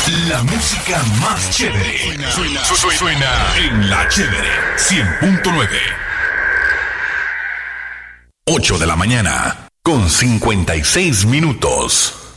La música más chévere. Suena en La Chévere 100.9. 8 de la mañana con 56 minutos.